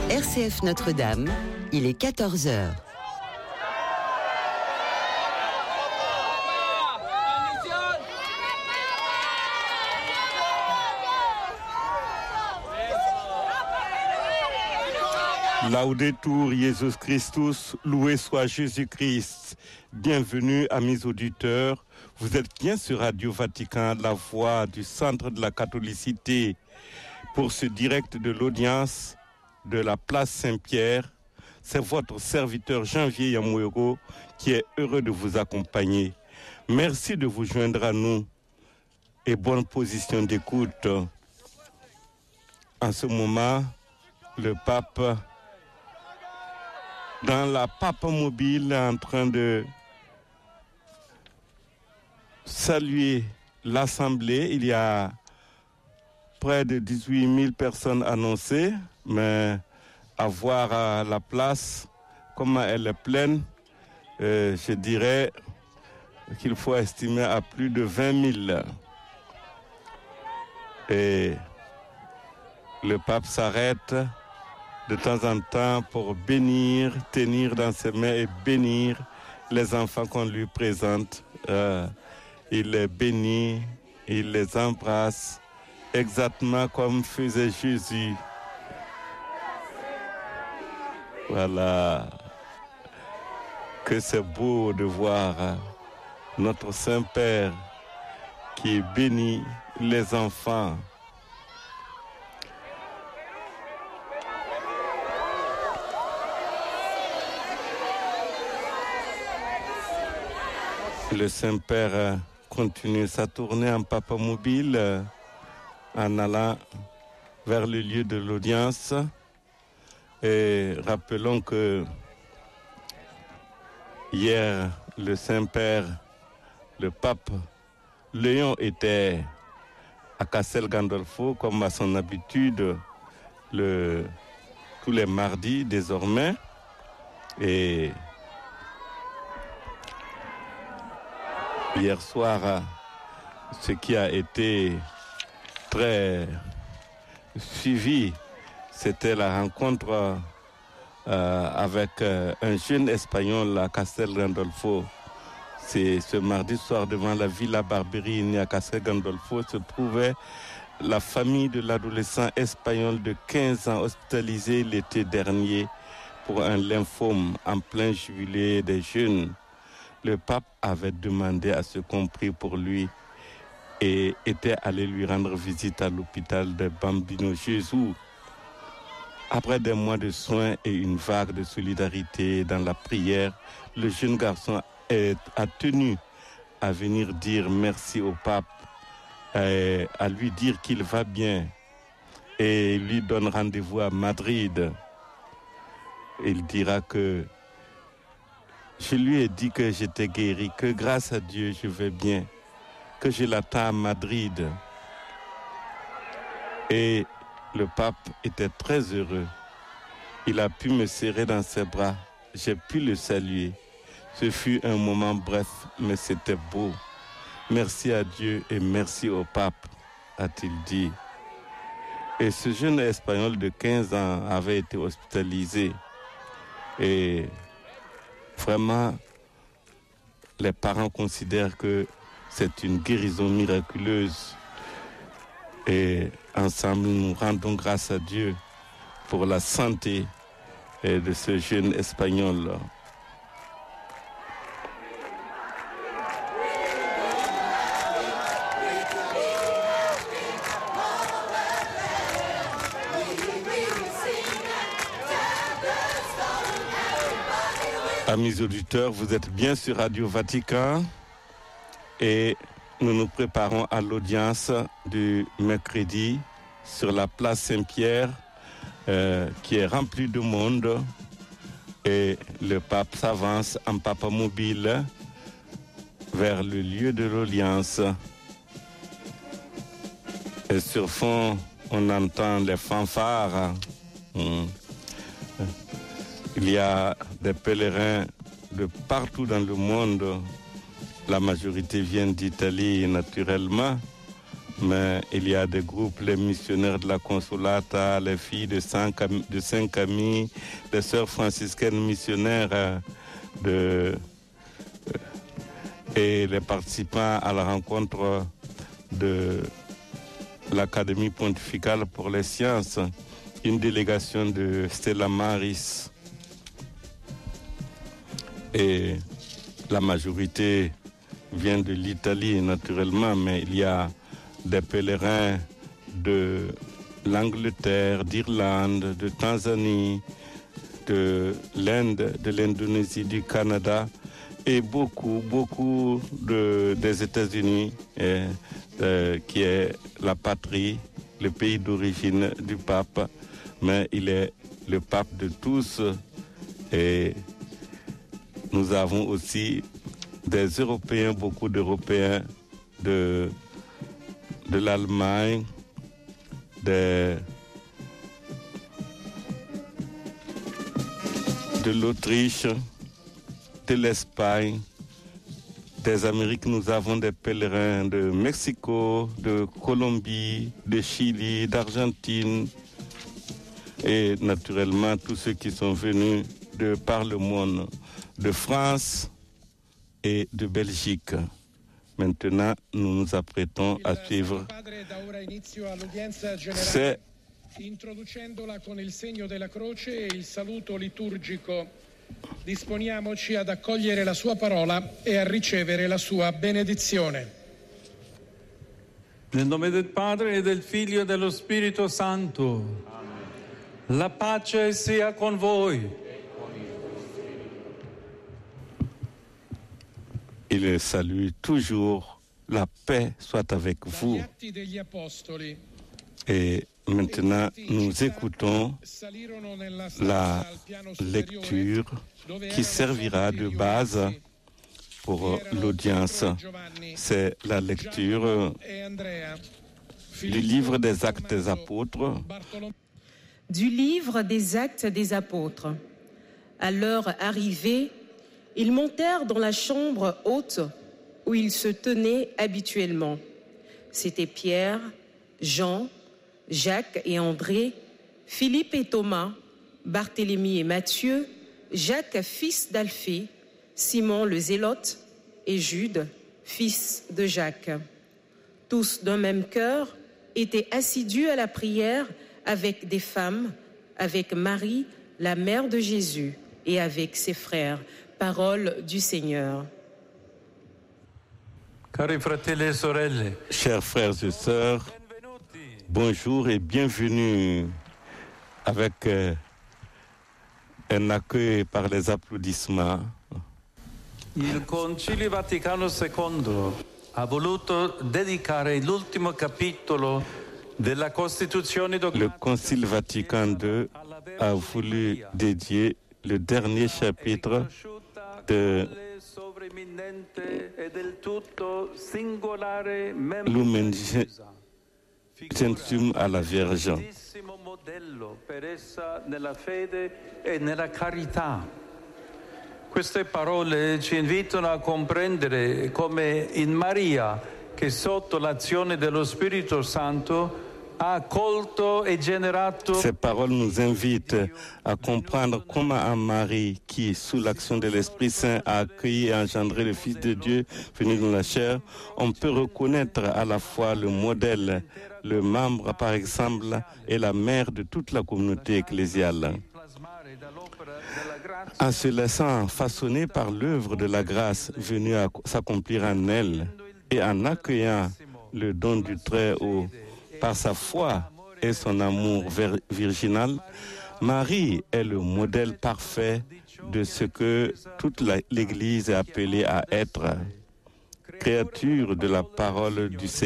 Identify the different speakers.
Speaker 1: RCF Notre-Dame, il est 14h.
Speaker 2: Laudetur Jesus Christus, loué soit Jésus-Christ. Bienvenue, amis auditeurs. Vous êtes bien sur Radio Vatican, la voix du centre de la catholicité, pour ce direct de l'audience de la place Saint-Pierre. C'est votre serviteur Janvier Yamouero qui est heureux de vous accompagner. Merci de vous joindre à nous et bonne position d'écoute. En ce moment, le pape, dans la pape mobile, est en train de saluer l'Assemblée. Il y a près de 18 000 personnes annoncées, mais à voir la place, comment elle est pleine, je dirais qu'il faut estimer à plus de 20 000. Et le pape s'arrête de temps en temps pour bénir, tenir dans ses mains et bénir les enfants qu'on lui présente. Il les bénit, il les embrasse, exactement comme faisait Jésus. Voilà. Que c'est beau de voir notre Saint-Père qui bénit les enfants. Le Saint-Père continue sa tournée en papa mobile en allant vers le lieu de l'audience. Et rappelons que hier, le Saint-Père, le pape Léon était à Castel Gandolfo comme à son habitude tous les mardis désormais. Et hier soir, ce qui a été très suivi, c'était la rencontre avec un jeune Espagnol à Castel Gandolfo. C'est ce mardi soir, devant la Villa Barberini à Castel Gandolfo, se trouvait la famille de l'adolescent espagnol de 15 ans hospitalisé l'été dernier pour un lymphome en plein jubilé des jeunes. Le pape avait demandé à ce qu'on prie pour lui et était allé lui rendre visite à l'hôpital de Bambino Gesù. Après des mois de soins et une vague de solidarité dans la prière, le jeune garçon a tenu à venir dire merci au pape, à lui dire qu'il va bien et lui donne rendez-vous à Madrid. Il dira que je lui ai dit que j'étais guéri, que grâce à Dieu je vais bien, que je l'attends à Madrid. Et le pape était très heureux. Il a pu me serrer dans ses bras. J'ai pu le saluer. Ce fut un moment bref, mais c'était beau. Merci à Dieu et merci au pape, a-t-il dit. Et ce jeune Espagnol de 15 ans avait été hospitalisé. Et vraiment, les parents considèrent que c'est une guérison miraculeuse. Et ensemble, nous rendons grâce à Dieu pour la santé de ce jeune Espagnol. Amis auditeurs, vous êtes bien sur Radio Vatican et nous nous préparons à l'audience du mercredi sur la place Saint-Pierre qui est remplie de monde et le pape s'avance en papa mobile vers le lieu de l'audience. Et sur fond, on entend les fanfares. Il y a des pèlerins de partout dans le monde. La majorité vient d'Italie naturellement mais il y a des groupes, les missionnaires de la Consolata, les filles de Saint-Camille, les sœurs franciscaines missionnaires et les participants à la rencontre de l'Académie pontificale pour les sciences, une délégation de Stella Maris. Et la majorité vient de l'Italie naturellement, mais il y a des pèlerins de l'Angleterre, d'Irlande, de Tanzanie, de l'Inde, de l'Indonésie, du Canada et beaucoup des États-Unis, qui est la patrie, le pays d'origine du pape, mais il est le pape de tous. Et nous avons aussi des Européens, beaucoup d'Européens de l'Allemagne, de l'Autriche, de l'Espagne, des Amériques. Nous avons des pèlerins de Mexico, de Colombie, de Chili, d'Argentine et naturellement tous ceux qui sont venus de par le monde, de France et de Belgique. Maintenant, nous nous apprêtons à suivre. C'est
Speaker 3: introducendola con il segno della croce e il saluto liturgico, disponiamoci ad accogliere la sua parola e a ricevere la sua benedizione.
Speaker 4: Nel nome del Padre e del Figlio e dello Spirito Santo. Amen. La pace sia con voi.
Speaker 2: Il salue toujours, la paix soit avec vous. Et maintenant, nous écoutons la lecture qui servira de base pour l'audience. C'est la lecture du livre des Actes des Apôtres.
Speaker 5: Du livre des Actes des Apôtres. À leur arrivée, ils montèrent dans la chambre haute où ils se tenaient habituellement. C'étaient Pierre, Jean, Jacques et André, Philippe et Thomas, Barthélemy et Matthieu, Jacques, fils d'Alphée, Simon le Zélote et Jude, fils de Jacques. Tous d'un même cœur étaient assidus à la prière avec des femmes, avec Marie, la mère de Jésus, et avec ses frères. Parole du Seigneur.
Speaker 4: Cari fratelli e sorelle,
Speaker 2: chers frères et sœurs, bonjour et bienvenue avec un accueil par les applaudissements.
Speaker 4: Il Concilio Vaticano II ha voluto dedicare l'ultimo capitolo della Costituzione dogmatica.
Speaker 2: Le Concile Vatican II a voulu dédier le dernier chapitre de Lumen Gentium à la Vierge.
Speaker 4: Queste parole ci invitano a comprendere come in Maria, che sotto l'azione dello Spirito Santo a accolto e generato.
Speaker 2: Ces paroles nous invitent à comprendre comment en Marie, qui sous l'action de l'Esprit Saint a accueilli et engendré le Fils de Dieu venu dans la chair, on peut reconnaître à la fois le modèle, le membre par exemple et la mère de toute la communauté ecclésiale. En se laissant façonner par l'œuvre de la grâce venue à s'accomplir en elle et en accueillant le don du Très-Haut par sa foi et son amour virginal, Marie est le modèle parfait de ce que toute l'Église est appelée à être, créature de la parole du Seigneur.